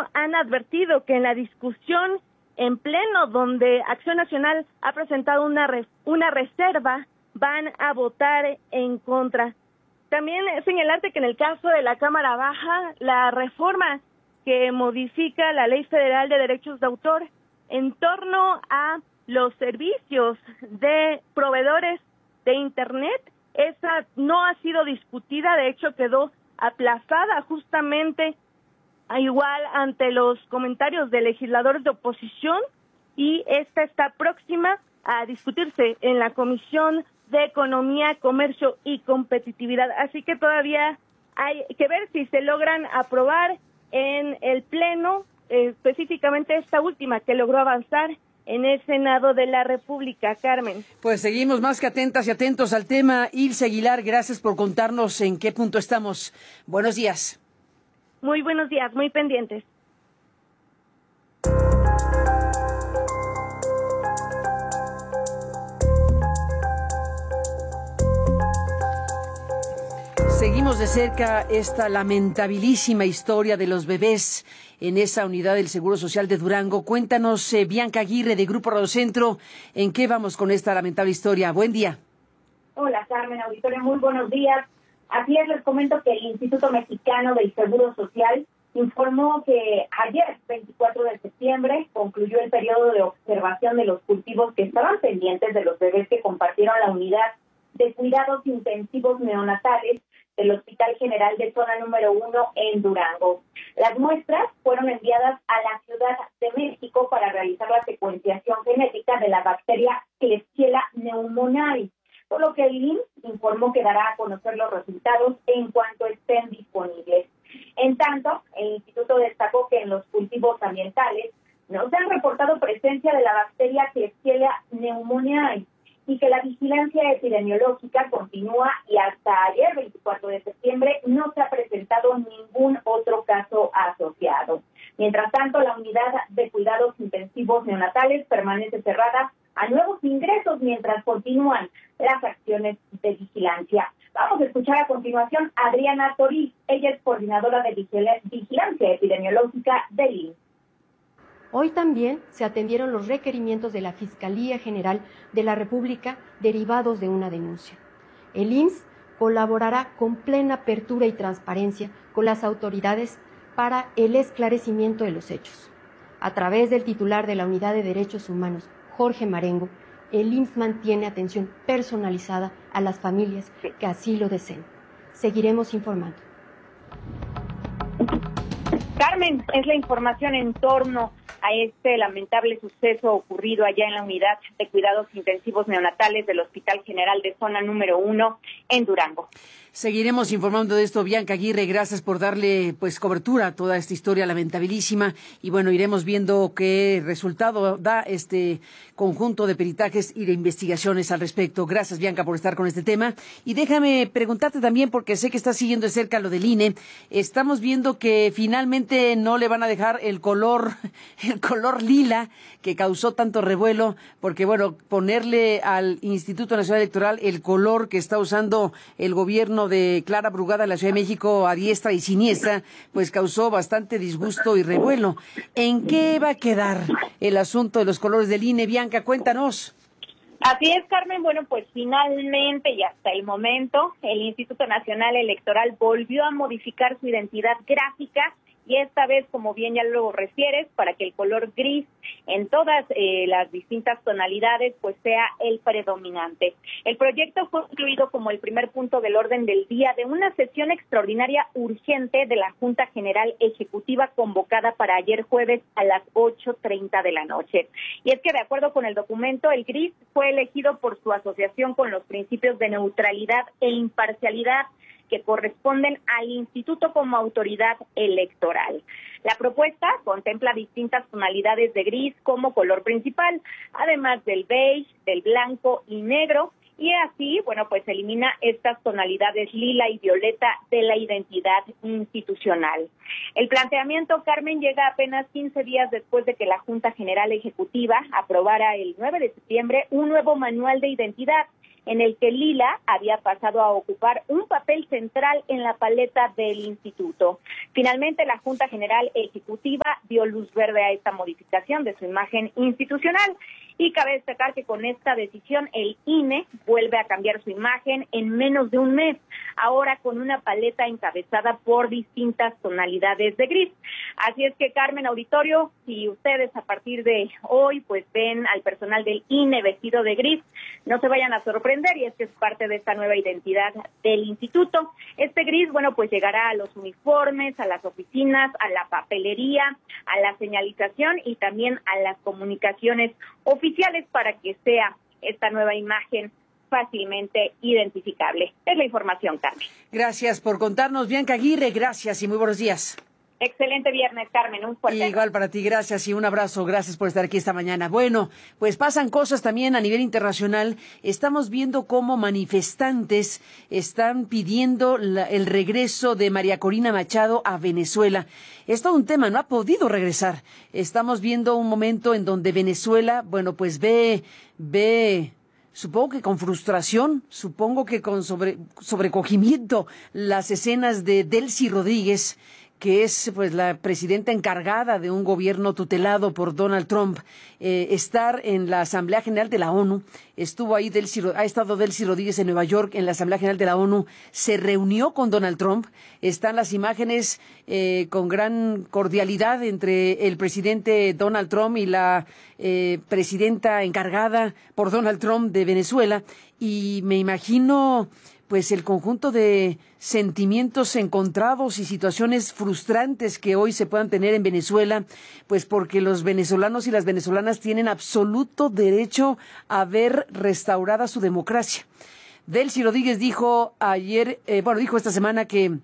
han advertido que en la discusión en pleno, donde Acción Nacional ha presentado una reserva, van a votar en contra. También señalarte que en el caso de la Cámara Baja, la reforma que modifica la Ley Federal de Derechos de Autor en torno a los servicios de proveedores de Internet, esa no ha sido discutida, de hecho quedó aplazada justamente igual ante los comentarios de legisladores de oposición, y esta está próxima a discutirse en la Comisión de Economía, Comercio y Competitividad. Así que todavía hay que ver si se logran aprobar en el Pleno, específicamente esta última que logró avanzar en el Senado de la República. Carmen. Pues seguimos más que atentas y atentos al tema. Ilse Aguilar, gracias por contarnos en qué punto estamos. Buenos días. Muy buenos días, muy pendientes. Seguimos de cerca esta lamentabilísima historia de los bebés en esa unidad del Seguro Social de Durango. Cuéntanos, Bianca Aguirre, de Grupo Radiocentro, ¿en qué vamos con esta lamentable historia? Buen día. Hola, Carmen, auditorio, muy buenos días. Así es, les comento que el Instituto Mexicano del Seguro Social informó que ayer, 24 de septiembre, concluyó el periodo de observación de los cultivos que estaban pendientes de los bebés que compartieron la unidad de cuidados intensivos neonatales del Hospital General de Zona número 1 en Durango. Las muestras fueron enviadas a la Ciudad de México para realizar la secuenciación genética de la bacteria Klebsiella pneumoniae, por lo que el IMSS informó que dará a conocer los resultados en cuanto estén disponibles. En tanto, el instituto destacó que en los cultivos ambientales no se han reportado presencia de la bacteria Klebsiella pneumoniae y que la vigilancia epidemiológica continúa, y hasta ayer, 24 de septiembre, no se ha presentado ningún otro caso asociado. Mientras tanto, la unidad de cuidados intensivos neonatales permanece cerrada a nuevos ingresos mientras continúan las acciones de vigilancia. Vamos a escuchar a continuación a Adriana Toriz. Ella es coordinadora de vigilancia epidemiológica del IMSS. Hoy también se atendieron los requerimientos de la Fiscalía General de la República derivados de una denuncia. El IMSS colaborará con plena apertura y transparencia con las autoridades para el esclarecimiento de los hechos. A través del titular de la Unidad de Derechos Humanos, Jorge Marengo, el IMSS mantiene atención personalizada a las familias que así lo deseen. Seguiremos informando. Carmen, es la información en torno a este lamentable suceso ocurrido allá en la unidad de cuidados intensivos neonatales del Hospital General de Zona número 1 en Durango. Seguiremos informando de esto, Bianca Aguirre. Gracias por darle cobertura a toda esta historia lamentabilísima, y bueno, iremos viendo qué resultado da este conjunto de peritajes y de investigaciones al respecto. Gracias, Bianca, por estar con este tema. Y déjame preguntarte también, porque sé que estás siguiendo de cerca lo del INE. Estamos viendo que finalmente no le van a dejar el color lila que causó tanto revuelo, porque bueno, ponerle al Instituto Nacional Electoral el color que está usando el gobierno de Clara Brugada en la Ciudad de México a diestra y siniestra, pues causó bastante disgusto y revuelo. ¿En qué va a quedar el asunto de los colores del INE? Bianca, cuéntanos. Así es, Carmen. Bueno, pues finalmente y hasta el momento, el Instituto Nacional Electoral volvió a modificar su identidad gráfica, y esta vez, como bien ya lo refieres, para que el color gris en todas las distintas tonalidades pues sea el predominante. El proyecto fue incluido como el primer punto del orden del día de una sesión extraordinaria urgente de la Junta General Ejecutiva convocada para ayer jueves a las 8:30 de la noche. Y es que, de acuerdo con el documento, el gris fue elegido por su asociación con los principios de neutralidad e imparcialidad que corresponden al instituto como autoridad electoral. La propuesta contempla distintas tonalidades de gris como color principal, además del beige, del blanco y negro, y así, bueno, pues elimina estas tonalidades lila y violeta de la identidad institucional. El planteamiento, Carmen, llega apenas 15 días después de que la Junta General Ejecutiva aprobara el 9 de septiembre un nuevo manual de identidad, en el que lila había pasado a ocupar un papel central en la paleta del instituto. Finalmente, la Junta General Ejecutiva dio luz verde a esta modificación de su imagen institucional. Y cabe destacar que con esta decisión el INE vuelve a cambiar su imagen en menos de un mes, ahora con una paleta encabezada por distintas tonalidades de gris. Así es que, Carmen, auditorio, si ustedes a partir de hoy pues ven al personal del INE vestido de gris, no se vayan a sorprender, y es que es parte de esta nueva identidad del instituto. Este gris, bueno, pues llegará a los uniformes, a las oficinas, a la papelería, a la señalización y también a las comunicaciones oficiales para que sea esta nueva imagen fácilmente identificable. Es la información, Carmen. Gracias por contarnos, Bianca Aguirre, gracias y muy buenos días. Excelente viernes, Carmen, un fuerte Igual para ti, gracias y un abrazo, gracias por estar aquí esta mañana. Bueno, pues pasan cosas también a nivel internacional. Estamos viendo cómo manifestantes están pidiendo el regreso de María Corina Machado a Venezuela. Es todo un tema, no ha podido regresar. Estamos viendo un momento en donde Venezuela, bueno, pues ve, supongo que con frustración, supongo que con sobrecogimiento, las escenas de Delcy Rodríguez, que es pues la presidenta encargada de un gobierno tutelado por Donald Trump, estar en la Asamblea General de la ONU. Ha estado Delcy Rodríguez en Nueva York en la Asamblea General de la ONU, se reunió con Donald Trump. Están las imágenes con gran cordialidad entre el presidente Donald Trump y la presidenta encargada por Donald Trump de Venezuela, y me imagino pues el conjunto de sentimientos encontrados y situaciones frustrantes que hoy se puedan tener en Venezuela, pues porque los venezolanos y las venezolanas tienen absoluto derecho a ver restaurada su democracia. Delcy Rodríguez dijo dijo esta semana que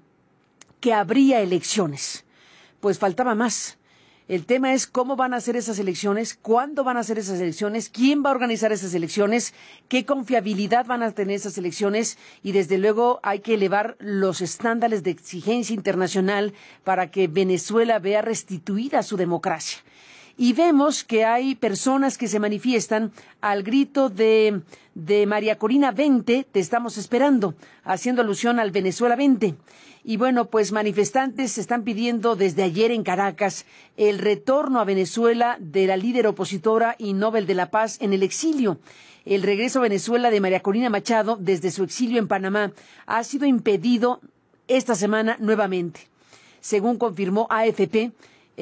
habría elecciones. Pues faltaba más. El tema es cómo van a ser esas elecciones, cuándo van a ser esas elecciones, quién va a organizar esas elecciones, qué confiabilidad van a tener esas elecciones, y desde luego hay que elevar los estándares de exigencia internacional para que Venezuela vea restituida su democracia. Y vemos que hay personas que se manifiestan al grito de María Corina 20, te estamos esperando, haciendo alusión al Venezuela 20. Y bueno, pues manifestantes están pidiendo desde ayer en Caracas el retorno a Venezuela de la líder opositora y Nobel de la Paz en el exilio. El regreso a Venezuela de María Corina Machado desde su exilio en Panamá ha sido impedido esta semana nuevamente. Según confirmó AFP,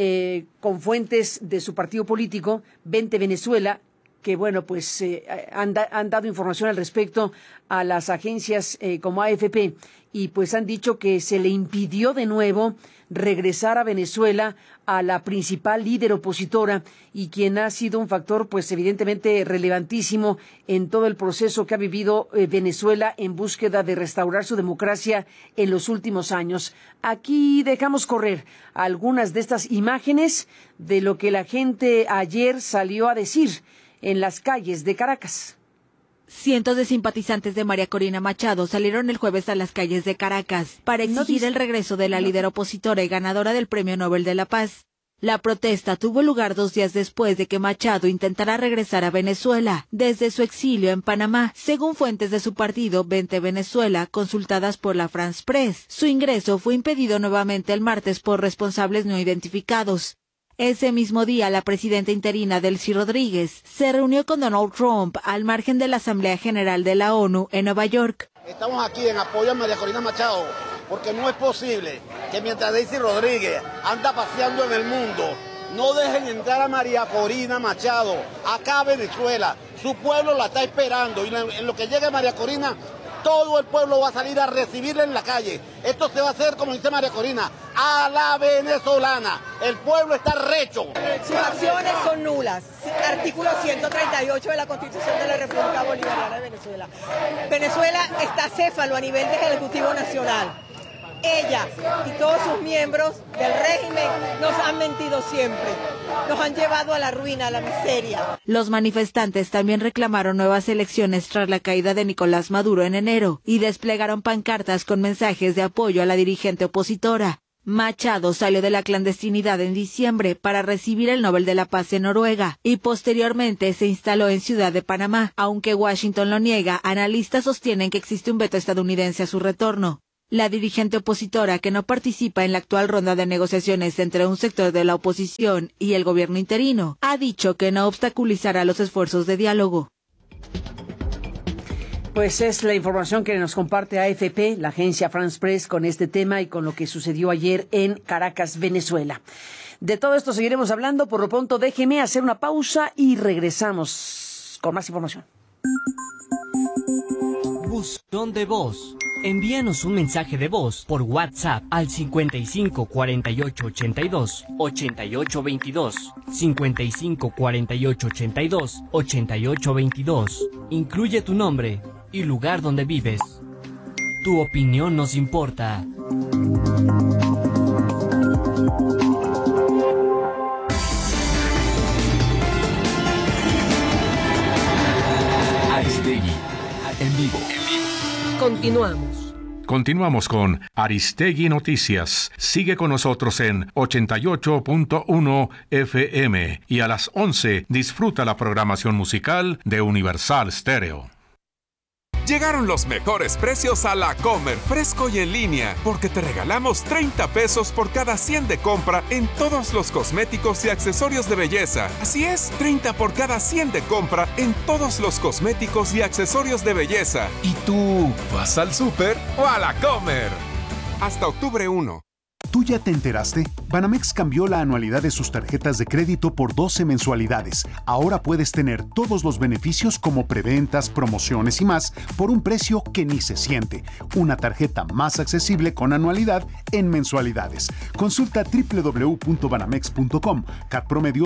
con fuentes de su partido político, 20 Venezuela, que bueno, pues han dado información al respecto a las agencias como AFP, y pues han dicho que se le impidió de nuevo regresar a Venezuela a la principal líder opositora y quien ha sido un factor pues evidentemente relevantísimo en todo el proceso que ha vivido Venezuela en búsqueda de restaurar su democracia en los últimos años. Aquí dejamos correr algunas de estas imágenes de lo que la gente ayer salió a decir en las calles de Caracas. Cientos de simpatizantes de María Corina Machado salieron el jueves a las calles de Caracas para exigir el regreso de la líder opositora y ganadora del Premio Nobel de la Paz. La protesta tuvo lugar 2 días después de que Machado intentara regresar a Venezuela desde su exilio en Panamá, según fuentes de su partido 20 Venezuela consultadas por la France Press. Su ingreso fue impedido nuevamente el martes por responsables no identificados. Ese mismo día, la presidenta interina Delcy Rodríguez se reunió con Donald Trump al margen de la Asamblea General de la ONU en Nueva York. Estamos aquí en apoyo a María Corina Machado, porque no es posible que mientras Delcy Rodríguez anda paseando en el mundo, no dejen entrar a María Corina Machado acá a Venezuela. Su pueblo la está esperando, y en lo que llegue María Corina, todo el pueblo va a salir a recibirla en la calle. Esto se va a hacer, como dice María Corina, a la venezolana. El pueblo está recho. Sus acciones son nulas. Artículo 138 de la Constitución de la República Bolivariana de Venezuela. Venezuela está céfalo a nivel del Ejecutivo Nacional. ella y todos sus miembros del régimen nos han mentido siempre. Nos han llevado a la ruina, a la miseria. Los manifestantes también reclamaron nuevas elecciones tras la caída de Nicolás Maduro en enero y desplegaron pancartas con mensajes de apoyo a la dirigente opositora. Machado salió de la clandestinidad en diciembre para recibir el Nobel de la Paz en Noruega y posteriormente se instaló en Ciudad de Panamá. Aunque Washington lo niega, analistas sostienen que existe un veto estadounidense a su retorno. La dirigente opositora, que no participa en la actual ronda de negociaciones entre un sector de la oposición y el gobierno interino, ha dicho que no obstaculizará los esfuerzos de diálogo. Pues es la información que nos comparte AFP, la agencia France Press, con este tema y con lo que sucedió ayer en Caracas, Venezuela. De todo esto seguiremos hablando. Por lo pronto, déjeme hacer una pausa y regresamos con más información. Buzón de voz. Envíanos un mensaje de voz por WhatsApp al 55 48 82 88 22. 55 48 82 88 22. Incluye tu nombre y lugar donde vives. Tu opinión nos importa. Aristegui, en vivo. Continuamos con Aristegui Noticias. Sigue con nosotros en 88.1 FM y a las 11 disfruta la programación musical de Universal Stereo. Llegaron los mejores precios a La Comer, fresco y en línea, porque te regalamos 30 pesos por cada 100 de compra en todos los cosméticos y accesorios de belleza. Así es, 30 por cada 100 de compra en todos los cosméticos y accesorios de belleza. ¿Y tú, vas al súper o a La Comer? Hasta octubre 1. ¿Tú ya te enteraste? Banamex cambió la anualidad de sus tarjetas de crédito por 12 mensualidades. Ahora puedes tener todos los beneficios como preventas, promociones y más por un precio que ni se siente. Una tarjeta más accesible con anualidad en mensualidades. Consulta www.banamex.com. CAT promedio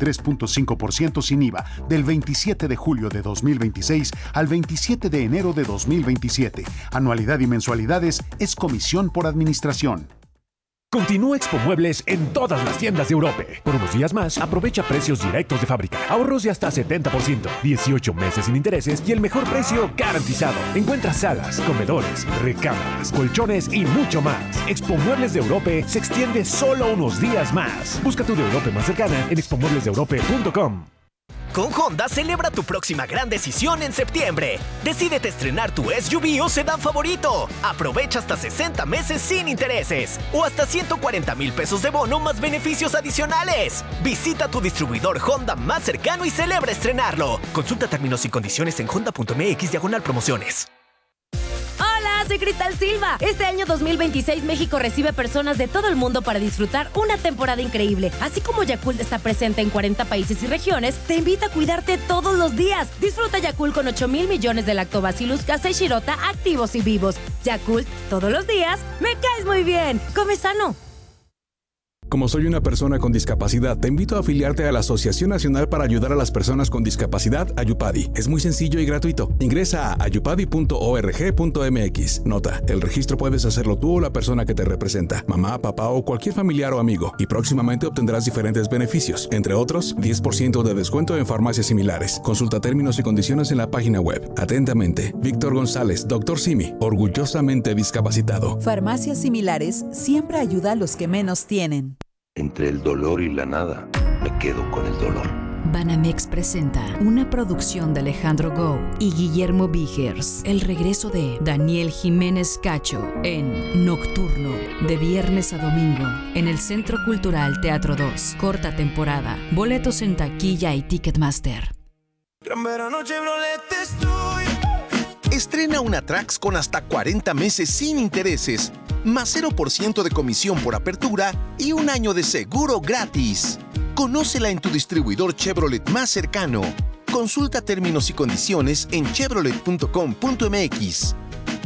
83.5% sin IVA del 27 de julio de 2026 al 27 de enero de 2027. Anualidad y mensualidades es comisión por administración. Continúa Expo Muebles en todas las tiendas de Europe. Por unos días más, aprovecha precios directos de fábrica. Ahorros de hasta 70%, 18 meses sin intereses y el mejor precio garantizado. Encuentra salas, comedores, recámaras, colchones y mucho más. Expo Muebles de Europe se extiende solo unos días más. Busca tu de Europe más cercana en expomueblesdeeurope.com. Con Honda celebra tu próxima gran decisión en septiembre. Decídete estrenar tu SUV o sedán favorito. Aprovecha hasta 60 meses sin intereses o hasta 140,000 pesos de bono más beneficios adicionales. Visita tu distribuidor Honda más cercano y celebra estrenarlo. Consulta términos y condiciones en honda.mx/promociones. Soy Cristal Silva. Este año 2026 México recibe personas de todo el mundo para disfrutar una temporada increíble. Así como Yakult está presente en 40 países y regiones, te invita a cuidarte todos los días. Disfruta Yakult con 8,000 millones de Lactobacillus casei shirota activos y vivos. Yakult, todos los días, me caes muy bien. Come sano. Como soy una persona con discapacidad, te invito a afiliarte a la Asociación Nacional para Ayudar a las Personas con Discapacidad, Ayupadi. Es muy sencillo y gratuito. Ingresa a ayupadi.org.mx. Nota, el registro puedes hacerlo tú o la persona que te representa, mamá, papá o cualquier familiar o amigo, y próximamente obtendrás diferentes beneficios, entre otros, 10% de descuento en farmacias similares. Consulta términos y condiciones en la página web. Atentamente, Víctor González, Dr. Simi, orgullosamente discapacitado. Farmacias Similares siempre ayuda a los que menos tienen. Entre el dolor y la nada, me quedo con el dolor. Banamex presenta una producción de Alejandro Gou y Guillermo Vigers. El regreso de Daniel Jiménez Cacho en Nocturno, de viernes a domingo, en el Centro Cultural Teatro 2. Corta temporada. Boletos en taquilla y Ticketmaster. Gran verano Chevrolet estoy. Estrena una Trax con hasta 40 meses sin intereses, más 0% de comisión por apertura y un año de seguro gratis. Conócela en tu distribuidor Chevrolet más cercano. Consulta términos y condiciones en chevrolet.com.mx.